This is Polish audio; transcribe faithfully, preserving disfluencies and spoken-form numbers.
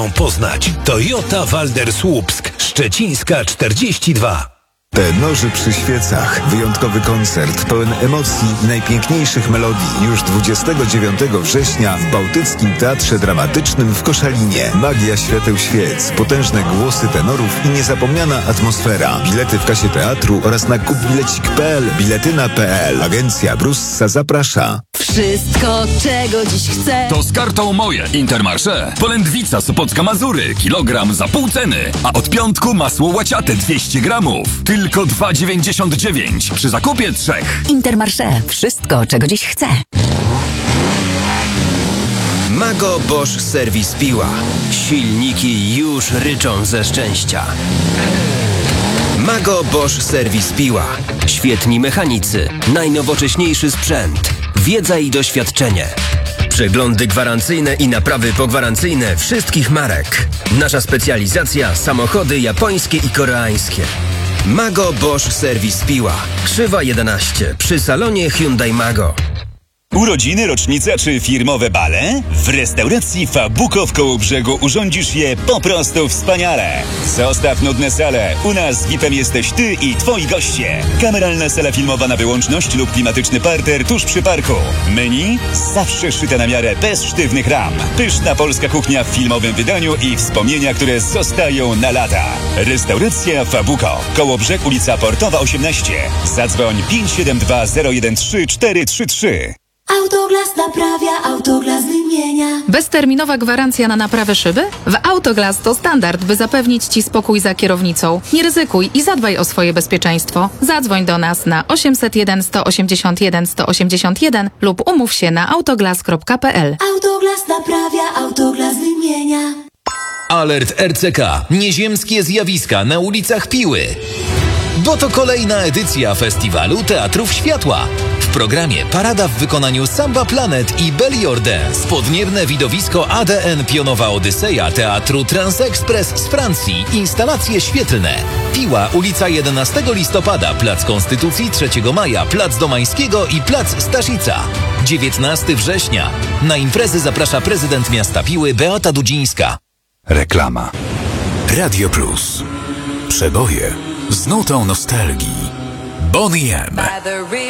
Poznać Toyota Walder Słupsk, Szczecińska czterdzieści dwa. Tenorzy przy świecach. Wyjątkowy koncert pełen emocji i najpiękniejszych melodii już dwudziestego dziewiątego września w Bałtyckim Teatrze Dramatycznym w Koszalinie. Magia świateł świec, potężne głosy tenorów i niezapomniana atmosfera. Bilety w kasie teatru oraz na kupbilecik kropka p l, biletyna kropka p l. Agencja Brussa zaprasza. Wszystko, czego dziś chcę. To z kartą Moje Intermarché. Polędwica Sopocka Mazury, kilogram za pół ceny. A od piątku masło łaciate dwieście gramów. Tylko dwa dziewięćdziesiąt dziewięć przy zakupie trzech. Intermarché. Wszystko, czego dziś chcę. Mago Bosch Serwis Piła. Silniki już ryczą ze szczęścia. Mago Bosch Serwis Piła. Świetni mechanicy, najnowocześniejszy sprzęt, wiedza i doświadczenie. Przeglądy gwarancyjne i naprawy pogwarancyjne wszystkich marek. Nasza specjalizacja: samochody japońskie i koreańskie. Mago Bosch Serwis Piła. Krzywa jedenaście przy salonie Hyundai Mago. Urodziny, rocznica czy firmowe bale? W restauracji Fabuko w Kołobrzegu urządzisz je po prostu wspaniale. Zostaw nudne sale. U nas V I P-em jesteś ty i twoi goście. Kameralna sala filmowa na wyłączność lub klimatyczny parter tuż przy parku. Menu? Zawsze szyte na miarę, bez sztywnych ram. Pyszna polska kuchnia w filmowym wydaniu i wspomnienia, które zostają na lata. Restauracja Fabuko. Kołobrzeg, ulica Portowa osiemnaście. Zadzwoń pięć siedem dwa zero jeden trzy cztery trzy trzy. Autoglas naprawia, Autoglas wymienia. Bezterminowa gwarancja na naprawę szyby? W Autoglas to standard, by zapewnić Ci spokój za kierownicą. Nie ryzykuj i zadbaj o swoje bezpieczeństwo. Zadzwoń do nas na osiemset jeden sto osiemdziesiąt jeden sto osiemdziesiąt jeden lub umów się na autoglas kropka p l. Autoglas naprawia, Autoglas wymienia. Alert R C K. Nieziemskie zjawiska na ulicach Piły. Bo to kolejna edycja Festiwalu Teatrów Światła. W programie parada w wykonaniu Samba Planet i Belly Dance. Podniebne widowisko A D N Pionowa Odyseja Teatru Transexpress z Francji. Instalacje świetlne. Piła, ulica jedenastego listopada, Plac Konstytucji trzeciego maja, Plac Domańskiego i Plac Staszica. dziewiętnastego września. Na imprezy zaprasza prezydent miasta Piły Beata Dudzińska. Reklama. Radio Plus. Przeboje z nutą nostalgii. Bonnie M.